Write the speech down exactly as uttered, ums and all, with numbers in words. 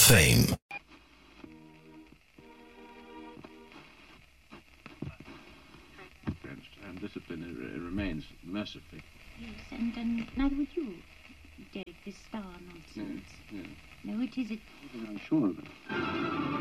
fame. And discipline it remains mercifully. Yes, and, and neither would you, Derek, this star nonsense. Yes, yes. No, it is it. I'm sure of it.